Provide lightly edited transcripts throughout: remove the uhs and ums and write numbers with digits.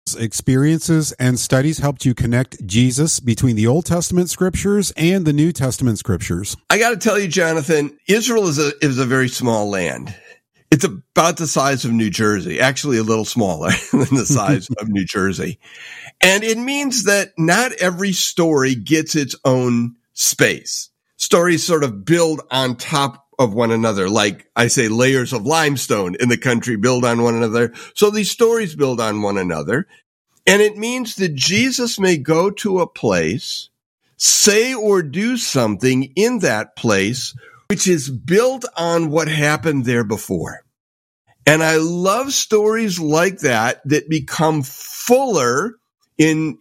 Experiences and studies helped you connect Jesus between the Old Testament scriptures and the New Testament scriptures? I got to tell you, Jonathan, Israel is a very small land. It's about the size of New Jersey, actually a little smaller than the size of New Jersey. And it means that not every story gets its own space. Stories sort of build on top of one another, like I say, layers of limestone in the country build on one another. So these stories build on one another. And it means that Jesus may go to a place, say or do something in that place, which is built on what happened there before. And I love stories like that become fuller in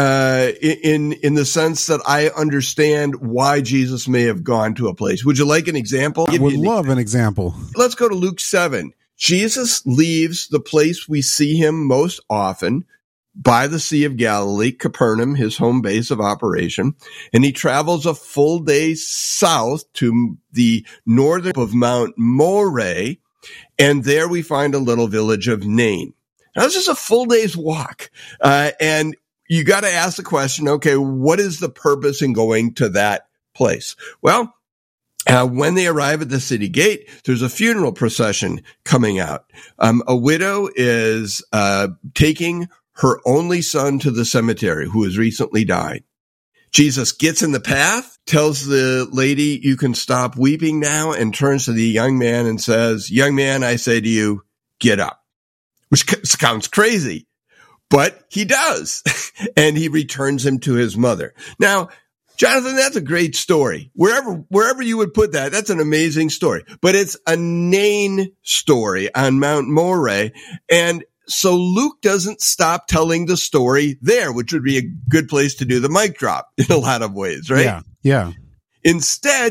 the sense that I understand why Jesus may have gone to a place. Would you like an example? I would love an example. Let's go to Luke 7. Jesus leaves the place we see him most often by the Sea of Galilee, Capernaum, his home base of operation, and he travels a full day south to the northern of Mount Moreh, and there we find a little village of Nain. Now, this is a full day's walk, and you got to ask the question, okay, what is the purpose in going to that place? Well, when they arrive at the city gate, there's a funeral procession coming out. A widow is taking her only son to the cemetery who has recently died. Jesus gets in the path, tells the lady, you can stop weeping now, and turns to the young man and says, young man, I say to you, get up. Which sounds crazy, but he does. And he returns him to his mother. Now, Jonathan, that's a great story. Wherever you would put that, that's an amazing story. But it's a Nain story on Mount Moreh. And so Luke doesn't stop telling the story there, which would be a good place to do the mic drop in a lot of ways, right? Yeah. Instead,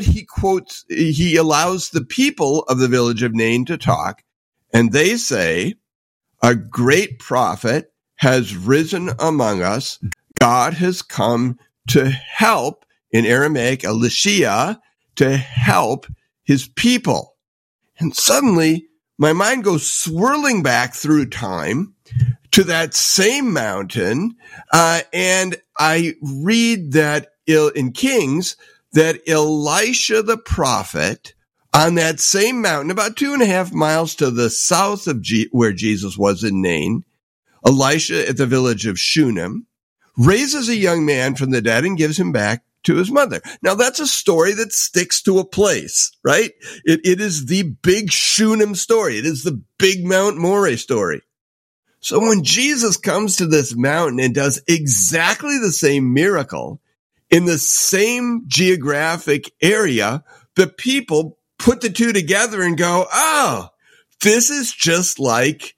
he allows the people of the village of Nain to talk, and they say, a great prophet has risen among us. God has come to help, in Aramaic, Elisha, to help his people. And suddenly, my mind goes swirling back through time to that same mountain, and I read that in Kings that Elisha the prophet on that same mountain, about 2.5 miles to the south of where Jesus was in Nain, Elisha at the village of Shunem, raises a young man from the dead and gives him back to his mother. Now, that's a story that sticks to a place, right? It is the big Shunem story. It is the big Mount Moreh story. So when Jesus comes to this mountain and does exactly the same miracle in the same geographic area, the people put the two together and go, oh, this is just like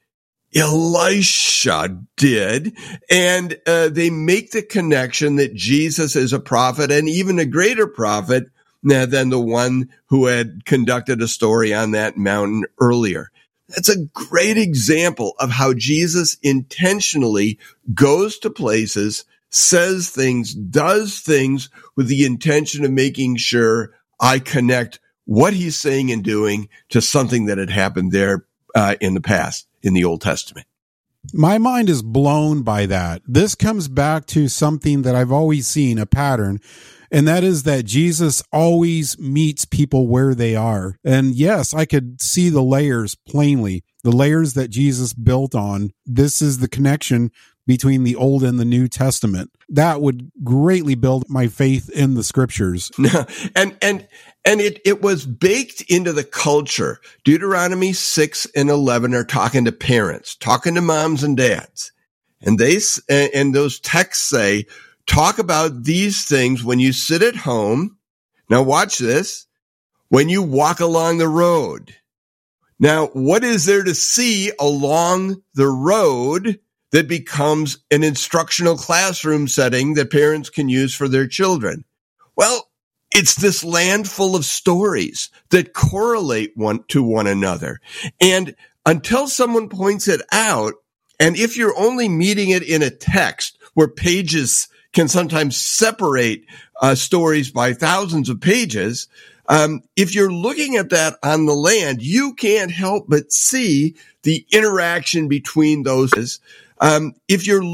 Elisha did, and they make the connection that Jesus is a prophet and even a greater prophet than the one who had conducted a story on that mountain earlier. That's a great example of how Jesus intentionally goes to places, says things, does things with the intention of making sure I connect what he's saying and doing to something that had happened there in the past. In the Old Testament. My mind is blown by that. This comes back to something that I've always seen, a pattern, and that is that Jesus always meets people where they are. And yes, I could see the layers plainly, the layers that Jesus built on. This is the connection between the Old and the New Testament. That would greatly build my faith in the scriptures. And it was baked into the culture. Deuteronomy 6 and 11 are talking to parents, talking to moms and dads. And those texts say, talk about these things when you sit at home. Now watch this. When you walk along the road. Now, what is there to see along the road that becomes an instructional classroom setting that parents can use for their children? Well, it's this land full of stories that correlate to one another. And until someone points it out, and if you're only meeting it in a text where pages can sometimes separate stories by thousands of pages, if you're looking at that on the land, you can't help but see the interaction between those. If you're